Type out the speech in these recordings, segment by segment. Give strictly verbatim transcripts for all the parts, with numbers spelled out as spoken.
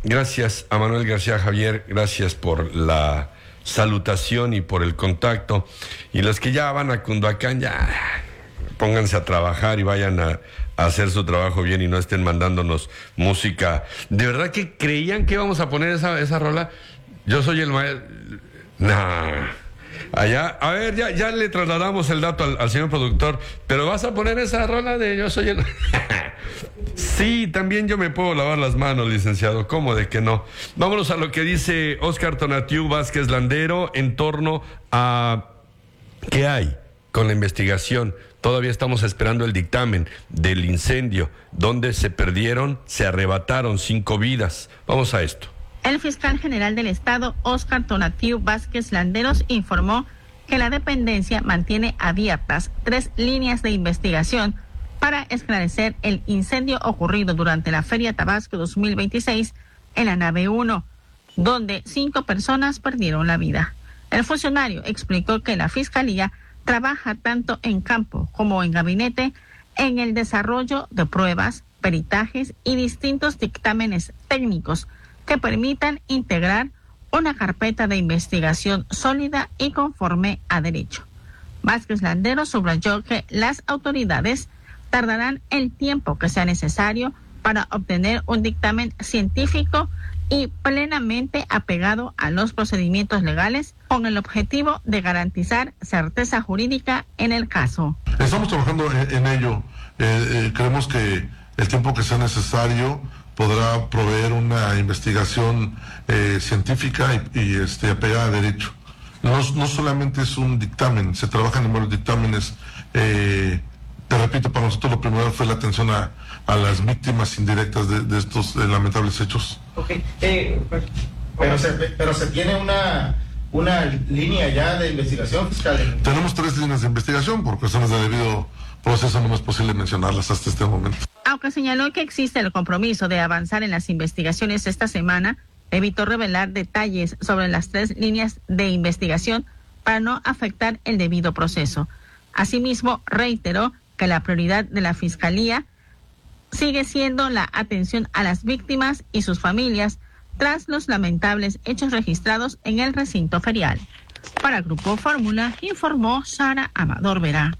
gracias a Manuel García Javier, gracias por la salutación y por el contacto. Y los que ya van a Cunduacán, ya pónganse a trabajar y vayan a, a hacer su trabajo bien y no estén mandándonos música. ¿De verdad que creían que íbamos a poner esa, esa rola? Yo soy el maestro. Nah. Allá, a ver, ya, ya le trasladamos el dato al, al señor productor, pero vas a poner esa rola de Yo soy el... Sí, también yo me puedo lavar las manos, licenciado, ¿cómo de que no? Vámonos a lo que dice Óscar Tonatiuh Vázquez Landero en torno a qué hay con la investigación. Todavía estamos esperando el dictamen del incendio, donde se perdieron, se arrebataron cinco vidas. Vamos a esto. El fiscal general del Estado, Óscar Tonatiuh Vázquez Landeros, informó que la dependencia mantiene abiertas tres líneas de investigación para esclarecer el incendio ocurrido durante la Feria Tabasco dos mil veintiséis en la nave uno, donde cinco personas perdieron la vida. El funcionario explicó que la Fiscalía trabaja tanto en campo como en gabinete en el desarrollo de pruebas, peritajes y distintos dictámenes técnicos que permitan integrar una carpeta de investigación sólida y conforme a derecho. Vázquez Landero subrayó que las autoridades tardarán el tiempo que sea necesario para obtener un dictamen científico y plenamente apegado a los procedimientos legales con el objetivo de garantizar certeza jurídica en el caso. Estamos trabajando en, en ello. Eh, eh, creemos que el tiempo que sea necesario podrá proveer una investigación eh, científica y, y este, apegada a derecho. No, no solamente es un dictamen, se trabajan en varios dictámenes. Eh, te repito, para nosotros lo primero fue la atención a, a las víctimas indirectas de, de estos eh, lamentables hechos. Ok, eh, pero, se, pero se tiene una, una línea ya de investigación fiscal. Tenemos tres líneas de investigación, por cuestiones de debido proceso no es posible mencionarlas hasta este momento. Aunque señaló que existe el compromiso de avanzar en las investigaciones esta semana, evitó revelar detalles sobre las tres líneas de investigación para no afectar el debido proceso. Asimismo, reiteró que la prioridad de la Fiscalía sigue siendo la atención a las víctimas y sus familias tras los lamentables hechos registrados en el recinto ferial. Para Grupo Fórmula, informó Sara Amador Vera.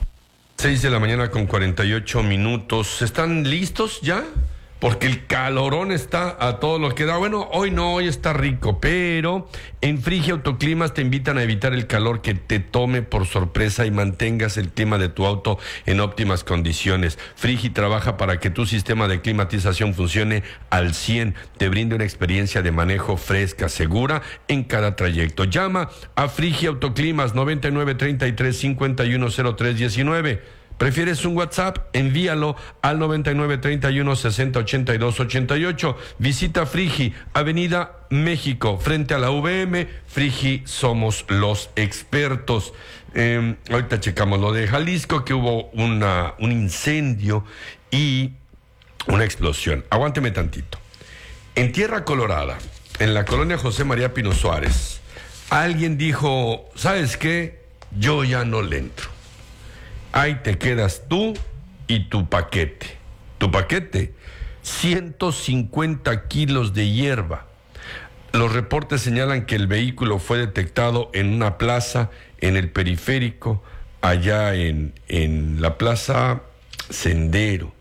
Seis de la mañana con cuarenta y ocho minutos. ¿Están listos ya? Porque el calorón está a todo lo que da. Bueno, hoy no, hoy está rico, pero en Frigia Autoclimas te invitan a evitar el calor que te tome por sorpresa y mantengas el clima de tu auto en óptimas condiciones. Frigi trabaja para que tu sistema de climatización funcione al cien, te brinde una experiencia de manejo fresca, segura en cada trayecto. Llama a Frigia Autoclimas noventa y nueve, treinta y tres, cincuenta y uno, cero tres diecinueve. ¿Prefieres un WhatsApp? Envíalo al noventa y nueve, treinta y uno, sesenta, ochenta y dos, ochenta y ocho. Visita Frigi, Avenida México, frente a la U V M. Frigi, somos los expertos. Eh, ahorita checamos lo de Jalisco, que hubo una, un incendio y una explosión. Aguánteme tantito. En Tierra Colorada, en la colonia José María Pino Suárez, alguien dijo, ¿sabes qué? Yo ya no le entro. Ahí te quedas tú y tu paquete. Tu paquete, ciento cincuenta kilos de hierba. Los reportes señalan que el vehículo fue detectado en una plaza, en el periférico, allá en, en la plaza Sendero.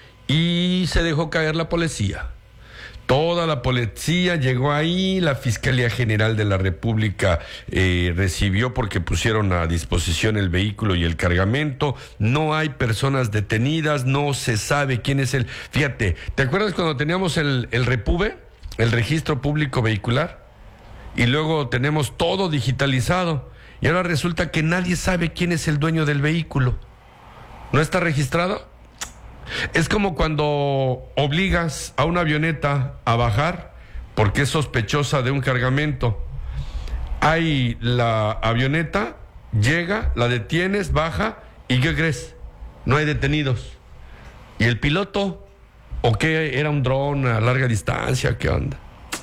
Y se dejó caer la policía. Toda la policía llegó ahí, la Fiscalía General de la República eh, recibió porque pusieron a disposición el vehículo y el cargamento. No hay personas detenidas, no se sabe quién es el... Fíjate, ¿te acuerdas cuando teníamos el, el REPUVE, el Registro Público Vehicular? Y luego tenemos todo digitalizado. Y ahora resulta que nadie sabe quién es el dueño del vehículo. ¿No está registrado? Es como cuando obligas a una avioneta a bajar porque es sospechosa de un cargamento. Hay la avioneta, llega, la detienes, baja y ¿qué crees? No hay detenidos. ¿Y el piloto? ¿O qué? ¿Era un dron a larga distancia? ¿Qué onda?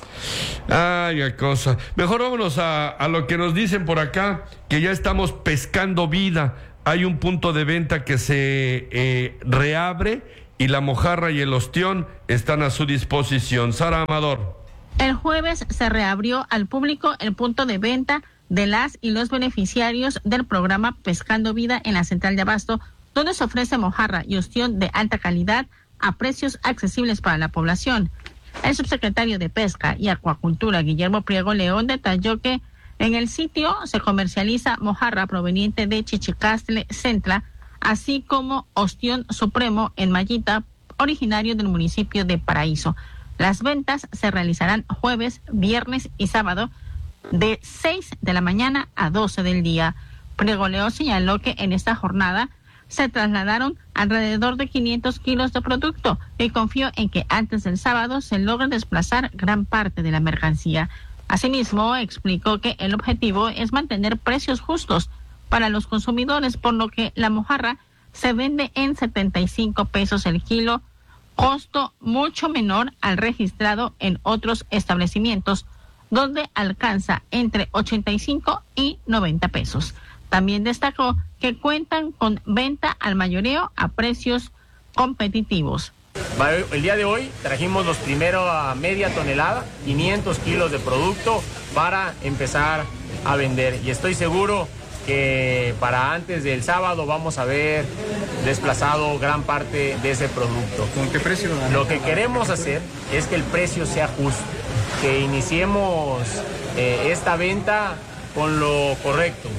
Ay, qué cosa. Mejor vámonos a, a lo que nos dicen por acá, que ya estamos pescando vida. Hay un punto de venta que se eh, reabre y la mojarra y el ostión están a su disposición. Sara Amador. El jueves se reabrió al público el punto de venta de las y los beneficiarios del programa Pescando Vida en la Central de Abasto, donde se ofrece mojarra y ostión de alta calidad a precios accesibles para la población. El subsecretario de Pesca y Acuacultura, Guillermo Priego León, detalló que en el sitio se comercializa mojarra proveniente de Chichicastle Centla, así como ostión supremo en mallita, originario del municipio de Paraíso. Las ventas se realizarán jueves, viernes y sábado de seis de la mañana a doce del día. Priego León señaló que en esta jornada se trasladaron alrededor de quinientos kilos de producto y confió en que antes del sábado se logre desplazar gran parte de la mercancía. Asimismo, explicó que el objetivo es mantener precios justos para los consumidores, por lo que la mojarra se vende en setenta y cinco pesos el kilo, costo mucho menor al registrado en otros establecimientos, donde alcanza entre ochenta y cinco y noventa pesos. También destacó que cuentan con venta al mayoreo a precios competitivos. El día de hoy trajimos los primeros a media tonelada, quinientos kilos de producto para empezar a vender. Y estoy seguro que para antes del sábado vamos a ver desplazado gran parte de ese producto. ¿Con qué precio? Lo que queremos hacer es que el precio sea justo, que iniciemos eh, esta venta con lo correcto.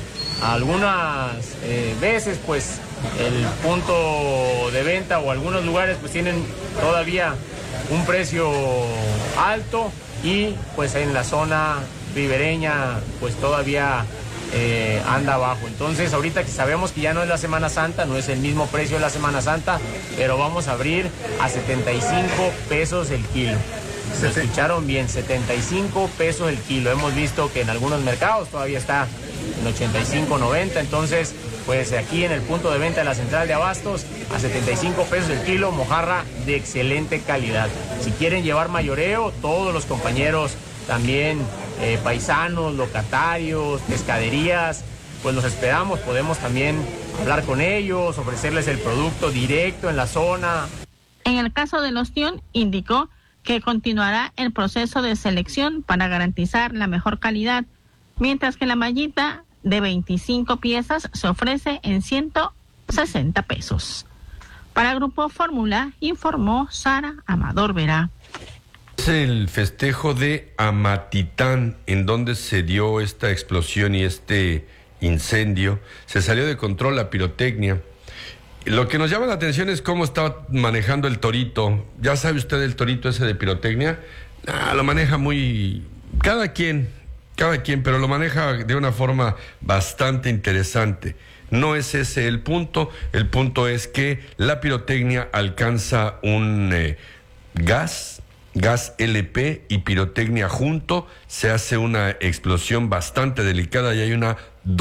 Algunas eh, veces pues el punto de venta o algunos lugares pues tienen todavía un precio alto y pues en la zona ribereña pues todavía eh, anda abajo. Entonces ahorita que sabemos que ya no es la Semana Santa, no es el mismo precio de la Semana Santa, pero vamos a abrir a setenta y cinco pesos el kilo. Se escucharon bien, setenta y cinco pesos el kilo. Hemos visto que en algunos mercados todavía está en ochenta y cinco, noventa, entonces pues aquí en el punto de venta de la Central de Abastos a setenta y cinco pesos el kilo, mojarra de excelente calidad. Si quieren llevar mayoreo, todos los compañeros también eh, paisanos, locatarios, pescaderías, pues los esperamos, podemos también hablar con ellos, ofrecerles el producto directo en la zona. En el caso del ostión, indicó que continuará el proceso de selección para garantizar la mejor calidad, mientras que la mallita de veinticinco piezas se ofrece en ciento sesenta pesos. Para Grupo Fórmula, informó Sara Amador Vera. Es el festejo de Amatitán, en donde se dio esta explosión y este incendio. Se salió de control la pirotecnia. Lo que nos llama la atención es cómo estaba manejando el torito. ¿Ya sabe usted el torito ese de pirotecnia? Ah, lo maneja muy... Cada quien... Cada quien, pero lo maneja de una forma bastante interesante. No es ese el punto, el punto es que la pirotecnia alcanza un eh, gas, gas L P y pirotecnia junto, se hace una explosión bastante delicada y hay una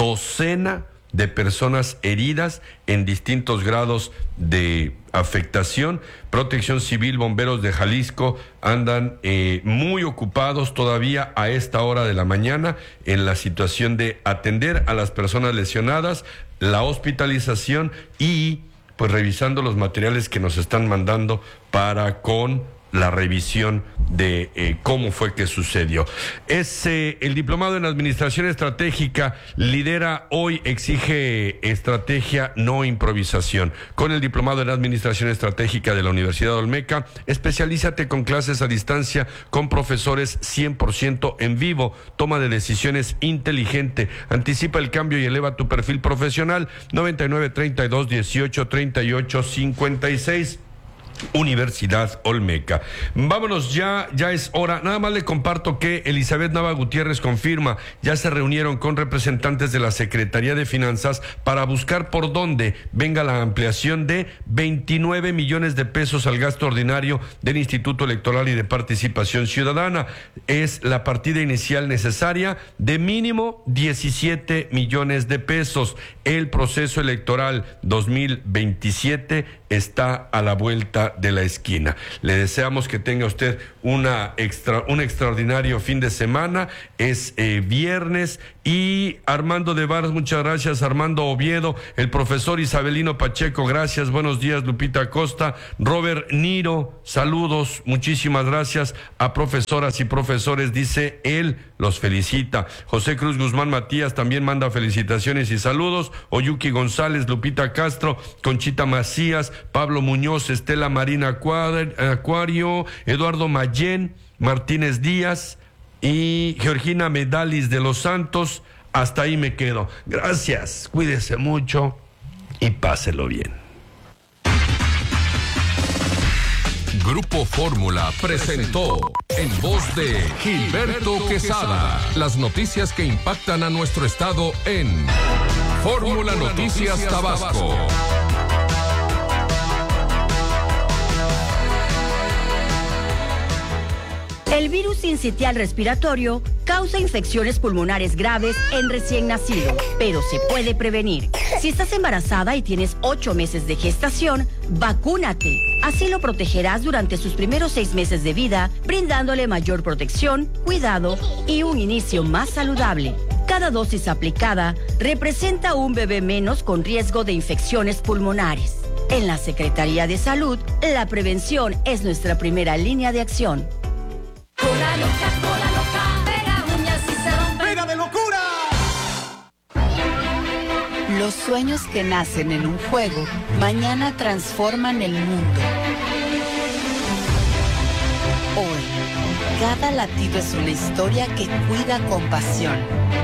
docena de personas heridas en distintos grados de afectación. Protección Civil, bomberos de Jalisco andan eh, muy ocupados todavía a esta hora de la mañana en la situación de atender a las personas lesionadas, la hospitalización y pues revisando los materiales que nos están mandando para con la revisión de eh, cómo fue que sucedió. Es eh, el diplomado en Administración Estratégica, lidera hoy, exige estrategia, no improvisación. Con el diplomado en Administración Estratégica de la Universidad Olmeca, especialízate con clases a distancia, con profesores cien por ciento en vivo, toma de decisiones inteligente, anticipa el cambio y eleva tu perfil profesional. Noventa y nueve, treinta y dos, dieciocho, treinta y ocho, cincuenta y seis. Universidad Olmeca. Vámonos, ya, ya es hora. Nada más le comparto que Elizabeth Nava Gutiérrez confirma, ya se reunieron con representantes de la Secretaría de Finanzas para buscar por dónde venga la ampliación de veintinueve millones de pesos al gasto ordinario del Instituto Electoral y de Participación Ciudadana. Es la partida inicial necesaria de mínimo diecisiete millones de pesos. El proceso electoral dos mil veintisiete está a la vuelta vuelta de la esquina. Le deseamos que tenga usted una extra, un extraordinario fin de semana. Es eh, viernes. Y Armando de Varas, muchas gracias. Armando Oviedo, el profesor Isabelino Pacheco, gracias. Buenos días, Lupita Costa. Robert Niro, saludos, muchísimas gracias a profesoras y profesores, dice él, los felicita. José Cruz Guzmán Matías también manda felicitaciones y saludos. Oyuki González, Lupita Castro, Conchita Macías, Pablo Muñoz, Estela Marina Acuario, Eduardo Mayén, Martínez Díaz y Georgina Medalis de los Santos. Hasta ahí me quedo. Gracias, cuídese mucho y páselo bien. Grupo Fórmula presentó en voz de Gilberto Quesada las noticias que impactan a nuestro estado en Fórmula Noticias Tabasco. El virus sincitial respiratorio causa infecciones pulmonares graves en recién nacido, pero se puede prevenir. Si estás embarazada y tienes ocho meses de gestación, vacúnate. Así lo protegerás durante sus primeros seis meses de vida, brindándole mayor protección, cuidado y un inicio más saludable. Cada dosis aplicada representa un bebé menos con riesgo de infecciones pulmonares. En la Secretaría de Salud, la prevención es nuestra primera línea de acción. Cola loca, cola loca, pega uñas y se rompe. ¡Pega de locura! Los sueños que nacen en un juego, mañana transforman el mundo. Hoy, cada latido es una historia que cuida con pasión.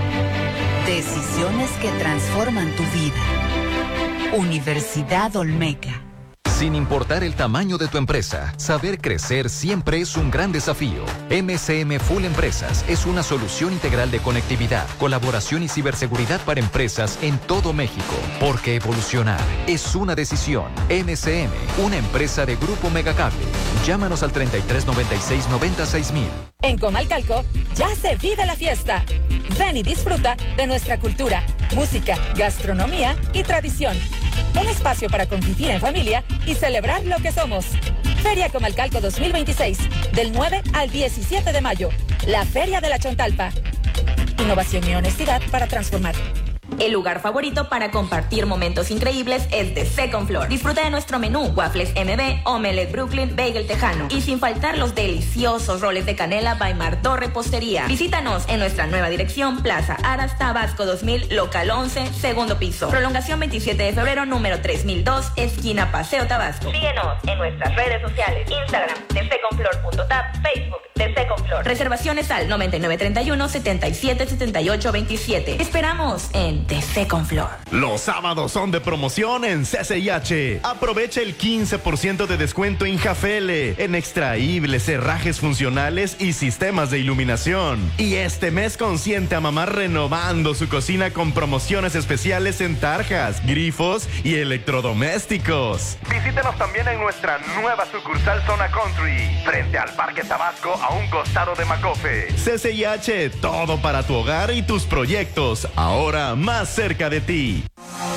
Decisiones que transforman tu vida. Universidad Olmeca. Sin importar el tamaño de tu empresa, saber crecer siempre es un gran desafío. M C M Full Empresas es una solución integral de conectividad, colaboración y ciberseguridad para empresas en todo México. Porque evolucionar es una decisión. M C M, una empresa de Grupo Megacable. Llámanos al treinta y tres noventa y seis noventa y seis mil. En Comalcalco ya se vive la fiesta. Ven y disfruta de nuestra cultura, música, gastronomía y tradición. Un espacio para convivir en familia y celebrar lo que somos. Feria Comalcalco dos mil veintiséis, del nueve al diecisiete de mayo. La Feria de la Chontalpa. Innovación y honestidad para transformar. El lugar favorito para compartir momentos increíbles es The Second Floor. Disfruta de nuestro menú, waffles M B, omelette Brooklyn, bagel tejano y sin faltar los deliciosos roles de canela by Martó Repostería. Visítanos en nuestra nueva dirección, Plaza Aras, Tabasco dos mil, local once, segundo piso. Prolongación veintisiete de febrero, número tres mil dos, esquina Paseo Tabasco. Síguenos en nuestras redes sociales, Instagram, the second floor punto tap, Facebook, The Second Floor. Reservaciones al noventa y nueve treinta y uno, setenta y siete setenta y ocho veintisiete. Esperamos en The Second Floor. Los sábados son de promoción en C C I H. Aprovecha el quince por ciento de descuento en Jafele, en extraíbles, herrajes funcionales y sistemas de iluminación. Y este mes consiente a mamá renovando su cocina con promociones especiales en tarjas, grifos y electrodomésticos. Visítenos también en nuestra nueva sucursal Zona Country, frente al Parque Tabasco, a un costado de Macofe. C C I H, todo para tu hogar y tus proyectos, ahora más cerca de ti.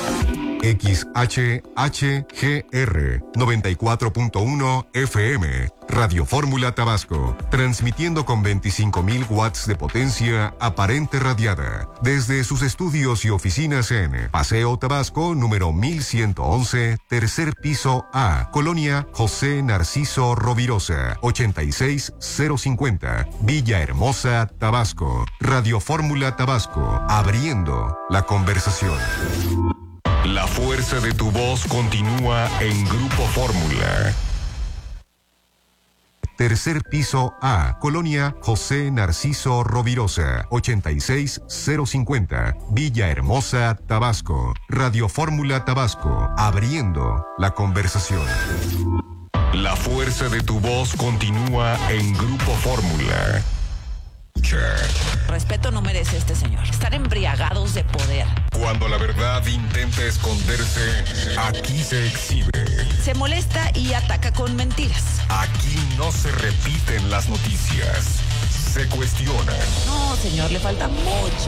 X H H G R noventa y cuatro punto uno F M, Radio Fórmula Tabasco, transmitiendo con veinticinco mil watts de potencia aparente radiada, desde sus estudios y oficinas en Paseo Tabasco, número mil ciento once, tercer piso A, Colonia José Narciso Rovirosa, ochenta y seis cero cincuenta, Villahermosa, Tabasco. Radio Fórmula Tabasco, abriendo la conversación. La fuerza de tu voz continúa en Grupo Fórmula. Tercer piso A, Colonia José Narciso Rovirosa, ochenta y seis cero cincuenta, Villahermosa, Tabasco. Radio Fórmula Tabasco, abriendo la conversación. La fuerza de tu voz continúa en Grupo Fórmula. Respeto no merece este señor. Están embriagados de poder. Cuando la verdad intenta esconderse, aquí se exhibe. Se molesta y ataca con mentiras. Aquí no se repiten las noticias, se cuestionan. No, señor, le falta mucho.